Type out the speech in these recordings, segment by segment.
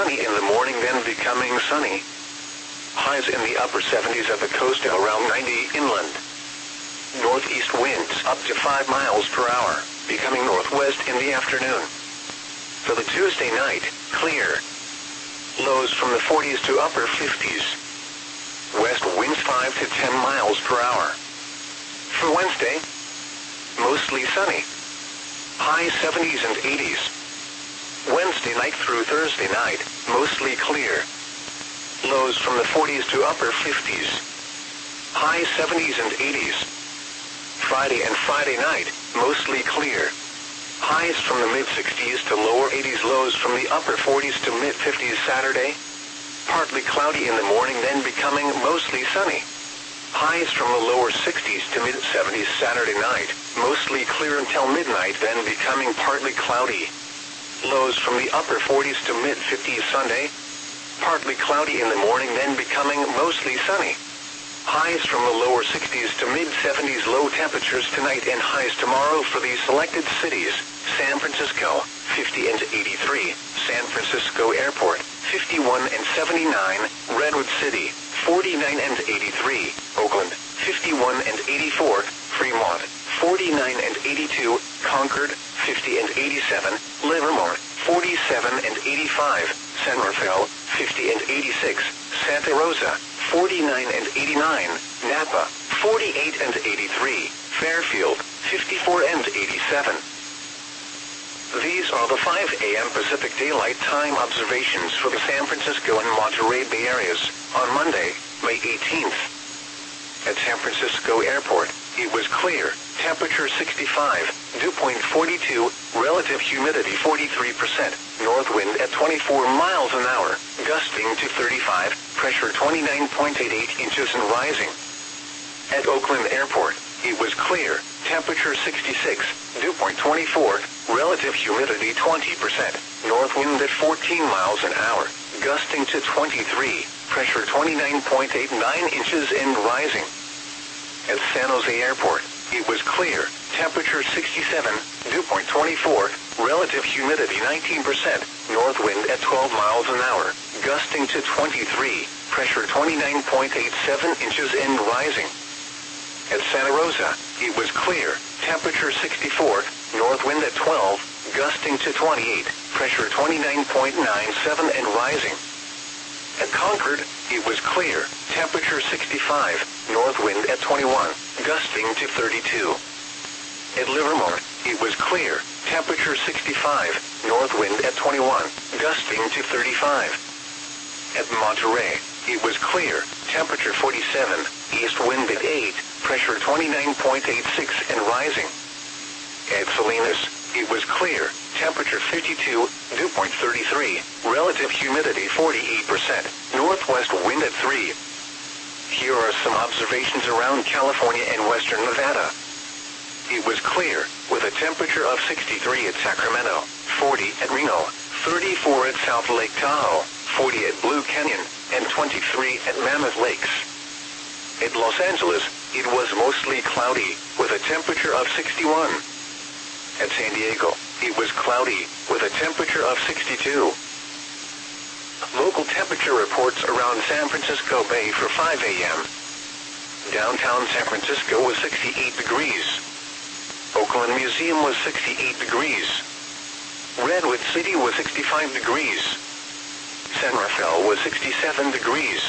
sunny in the morning, then becoming sunny. Highs in the upper 70s at the coast and around 90 inland. Northeast winds up to 5 miles per hour, becoming northwest in the afternoon. For the Tuesday night, clear. Lows from the 40s to upper 50s. West winds 5 to 10 miles per hour. For Wednesday, mostly sunny. High 70s and 80s. Wednesday night through Thursday night, mostly clear. Lows from the 40s to upper 50s. High 70s and 80s. Friday and Friday night, mostly clear. Highs from the mid-60s to lower 80s, lows from the upper 40s to mid-50s Saturday. Partly cloudy in the morning, then becoming mostly sunny. Highs from the lower 60s to mid-70s Saturday night, mostly clear until midnight, then becoming partly cloudy. Lows from the upper 40s to mid-50s Sunday. Partly cloudy in the morning, then becoming mostly sunny. Highs from the lower 60s to mid-70s, low temperatures tonight and highs tomorrow for these selected cities: San Francisco, 50 and 83, San Francisco Airport, 51 and 79, Redwood City, 49 and 83, Oakland, 51 and 84, Fremont, 49 and 82, Concord, 50 and 87, Livermore, 47 and 85, San Rafael, 50 and 86, Santa Rosa, 49 and 89, Napa, 48 and 83, Fairfield, 54 and 87. These are the 5 a.m. Pacific Daylight Time observations for the San Francisco and Monterey Bay areas on Monday, May 18th. At San Francisco Airport, it was clear, temperature 65, dew point 42, relative humidity 43%, north wind at 24 miles an hour, gusting to 35, pressure 29.88 inches and rising. At Oakland Airport, it was clear, temperature 66, dew point 24, relative humidity 20%, north wind at 14 miles an hour, gusting to 23, pressure 29.89 inches and rising. At San Jose Airport, it was clear, temperature 67, dew point 24, relative humidity 19%, north wind at 12 miles an hour, gusting to 23, pressure 29.87 inches and rising. At Santa Rosa, it was clear, temperature 64, north wind at 12, gusting to 28, pressure 29.97 and rising. At Concord, it was clear, temperature 65, north wind at 21, gusting to 32. At Livermore, it was clear, temperature 65, north wind at 21, gusting to 35. At Monterey, it was clear, temperature 47, east wind at 8, pressure 29.86 and rising. At Salinas, it was clear, temperature 52, dew point 33, relative humidity 48%, northwest wind at 3. Here are some observations around California and western Nevada. It was clear, with a temperature of 63 at Sacramento, 40 at Reno, 34 at South Lake Tahoe, 40 at Blue Canyon, and 23 at Mammoth Lakes. At Los Angeles, it was mostly cloudy, with a temperature of 61. At San Diego, it was cloudy, with a temperature of 62. Local temperature reports around San Francisco Bay for 5 a.m. Downtown San Francisco was 68 degrees. Oakland Museum was 68 degrees. Redwood City was 65 degrees. San Rafael was 67 degrees.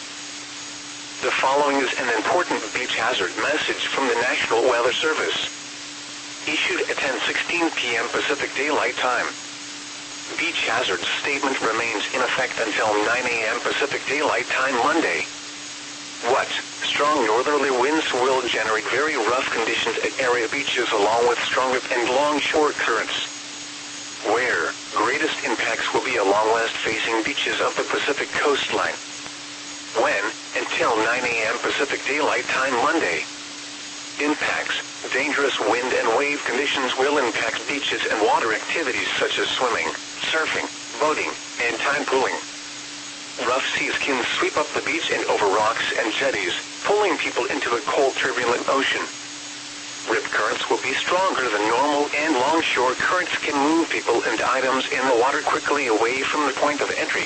The following is an important beach hazard message from the National Weather Service. Issued at 10:16 p.m. Pacific Daylight Time. Beach hazard statement remains in effect until 9 a.m. Pacific Daylight Time Monday. What? Strong northerly winds will generate very rough conditions at area beaches along with stronger and long-shore currents. Where? Greatest impacts will be along west-facing beaches of the Pacific coastline. When? Until 9 a.m. Pacific Daylight Time Monday. Impacts. Dangerous wind and wave conditions will impact beaches and water activities such as swimming, surfing, boating, and tide pooling. Rough seas can sweep up the beach and over rocks and jetties, pulling people into a cold, turbulent ocean. Rip currents will be stronger than normal, and longshore currents can move people and items in the water quickly away from the point of entry.